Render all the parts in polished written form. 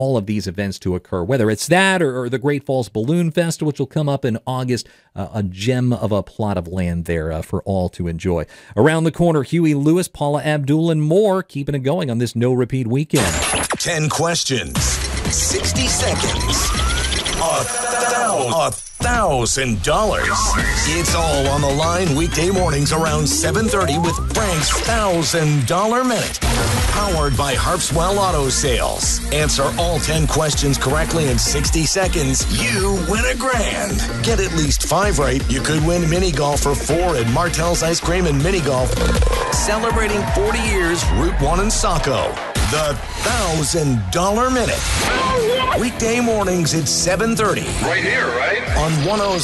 all of these events to occur, whether it's that or the Great Falls Balloon Festival, which will come up in August, a gem of a plot of land there for all to enjoy. Around the corner, Huey Lewis, Paula Abdul, and more, keeping it going on this No Repeat weekend. 10 questions, 60 seconds, $1,000. It's all on the line weekday mornings around 7:30 with Frank's $1,000 Minute. Powered by Harpswell Auto Sales. Answer all 10 questions correctly in 60 seconds. You win $1,000. Get at least 5 right. You could win mini golf for 4 at Martell's Ice Cream and Mini Golf. Celebrating 40 years, Route 1 in Saco. The $1,000 Minute. Weekday mornings at 7:30. Right here, right? On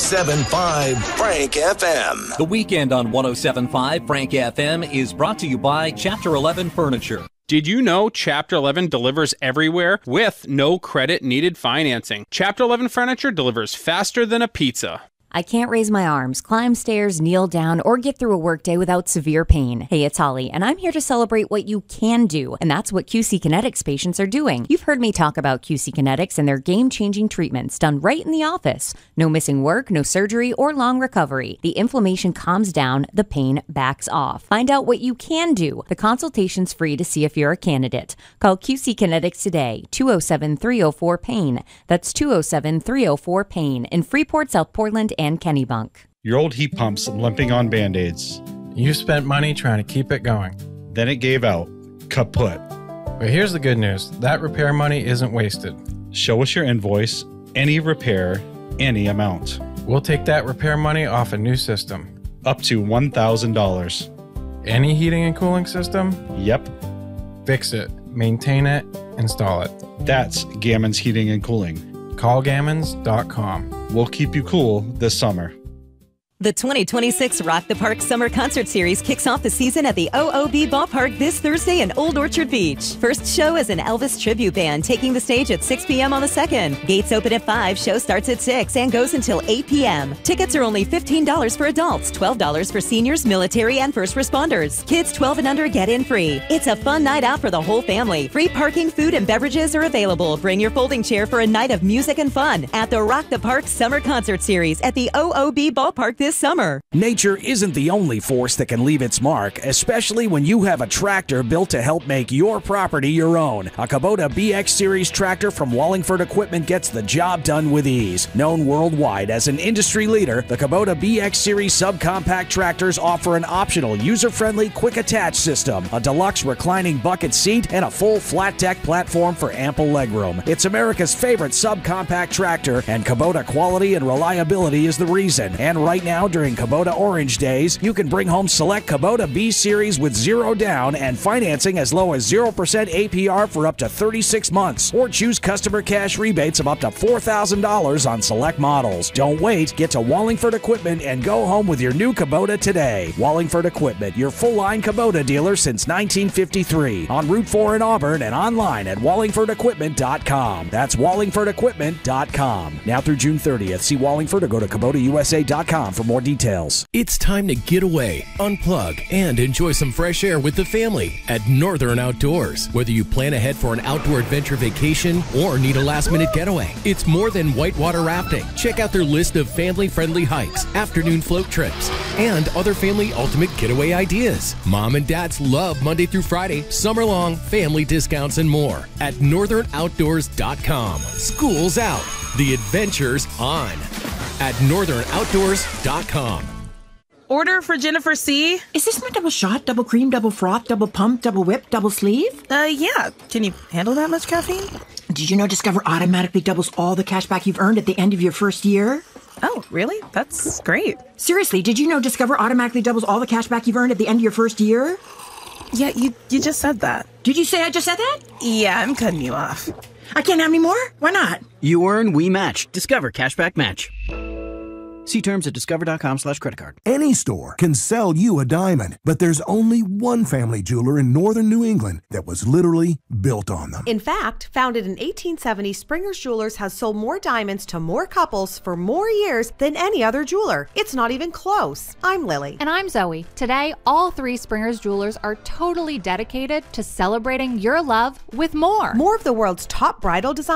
107.5 Frank FM. The weekend on 107.5 Frank FM is brought to you by Chapter 11 Furniture. Did you know Chapter 11 delivers everywhere with no credit needed financing? Chapter 11 Furniture delivers faster than a pizza. I can't raise my arms, climb stairs, kneel down, or get through a workday without severe pain. Hey, it's Holly, and I'm here to celebrate what you can do, and that's what QC Kinetics patients are doing. You've heard me talk about QC Kinetics and their game-changing treatments done right in the office. No missing work, no surgery, or long recovery. The inflammation calms down, the pain backs off. Find out what you can do. The consultation's free to see if you're a candidate. Call QC Kinetics today, 207-304-PAIN. That's 207-304-PAIN in Freeport, South Portland, and Kennebunk. Your old heat pump's limping on Band-Aids. You spent money trying to keep it going. Then it gave out. Kaput. But here's the good news. That repair money isn't wasted. Show us your invoice, any repair, any amount. We'll take that repair money off a new system. Up to $1,000. Any heating and cooling system? Yep. Fix it, maintain it, install it. That's Gammon's Heating and Cooling. Callgammons.com. We'll keep you cool this summer. The 2026 Rock the Park Summer Concert Series kicks off the season at the OOB Ballpark this Thursday in Old Orchard Beach. First show is an Elvis tribute band taking the stage at 6 p.m. on the 2nd. Gates open at 5, show starts at 6 and goes until 8 p.m. Tickets are only $15 for adults, $12 for seniors, military, and first responders. Kids 12 and under get in free. It's a fun night out for the whole family. Free parking, food, and beverages are available. Bring your folding chair for a night of music and fun at the Rock the Park Summer Concert Series at the OOB Ballpark this summer. Nature isn't the only force that can leave its mark, especially when you have a tractor built to help make your property your own. A Kubota BX Series tractor from Wallingford Equipment gets the job done with ease. Known worldwide as an industry leader, the Kubota BX Series subcompact tractors offer an optional user-friendly quick attach system, a deluxe reclining bucket seat, and a full flat deck platform for ample legroom. It's America's favorite subcompact tractor, and Kubota quality and reliability is the reason. And right now, during Kubota Orange Days, you can bring home select Kubota B Series with 0 down and financing as low as 0% APR for up to 36 months. Or choose customer cash rebates of up to $4,000 on select models. Don't wait. Get to Wallingford Equipment and go home with your new Kubota today. Wallingford Equipment, your full-line Kubota dealer since 1953. On Route 4 in Auburn and online at wallingfordequipment.com. That's wallingfordequipment.com. Now through June 30th. See Wallingford or go to KubotaUSA.com for more details. It's time to get away, unplug, and enjoy some fresh air with the family at Northern Outdoors. Whether you plan ahead for an outdoor adventure vacation or need a last-minute getaway, it's more than whitewater rafting. Check out their list of family-friendly hikes, afternoon float trips, and other family ultimate getaway ideas. Mom and dads love Monday through Friday, summer-long, family discounts, and more at northernoutdoors.com. School's out. The adventure's on at northernoutdoors.com. Order for Jennifer C. Is this my double shot, double cream, double froth, double pump, double whip, double sleeve? Yeah. Can you handle that much caffeine? Did you know Discover automatically doubles all the cash back you've earned at the end of your first year? Oh, really? That's great. Seriously, did you know Discover automatically doubles all the cash back you've earned at the end of your first year? Yeah, you just said that. Did you say I just said that? Yeah, I'm cutting you off. I can't have any more? Why not? You earn, we match. Discover Cashback Match. See terms at discover.com/creditcard. Any store can sell you a diamond, but there's only one family jeweler in northern New England that was literally built on them. In fact, founded in 1870, Springer's Jewelers has sold more diamonds to more couples for more years than any other jeweler. It's not even close. I'm Lily. And I'm Zoe. Today, all three Springer's Jewelers are totally dedicated to celebrating your love with more. More of the world's top bridal design